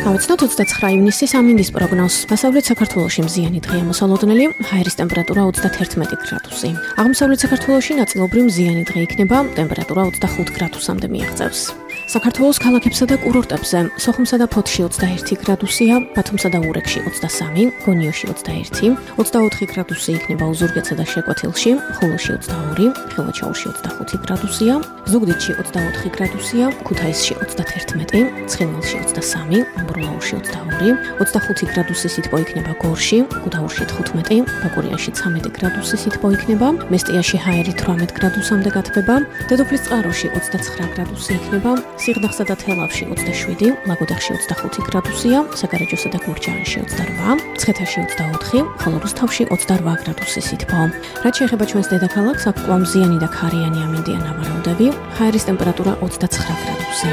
დავიცნოთ 29 ივნისის ამინდის პროგნოზს. დასავლეთ საქართველოში მზიანი დღეა მოსალოდნელი, ჰაერის ტემპერატურა 31 გრადუსი. აღმოსავლეთ საქართველოში ნაწილობრივ მზიანი დღე იქნება, ტემპერატურა 25 გრადუსამდე მიაღწევს. საქართველოს ქალაქებსა და კურორტებზე სოხუმსა და ფოთში 21 გრადუსია, ბათუმსა და ურეკში 23, გონიოში 21, 24 გრადუსი იქნება ოზურგეთსა და შეკვეთილში, ხულოში 22, ხილვაჩაურში 25 გრადუსია, ზუგდიდში 24 გრადუსია, ქუთაისში 31, ცხინვალში 23, ამბროლაურში 22, 25 გრადუსი სითბო იქნება გორში, ქუთაურში 15, ბაკურიანში 13 გრადუსი სითბო იქნება, მესტიაში ჰაერი 18 გრადუსამდე გათბება, დედოფლის წყაროში 29 გრადუსი იქნება, სიღნაღსა და თელავში 27, ლაგოდეხში 25 გრადუსია, საგარეჯოსა და გურჯაანში 28, მცხეთაში 24, ხოლო რუსთავში 28 გრადუსი სითბო. რაც შეეხება ჩვენს დედაქალაქს, აქ კვლავ მზიანი და ქარიანი ამინდია ნავარაუდები, ჰაერის ტემპერატურა 29 გრადუსი.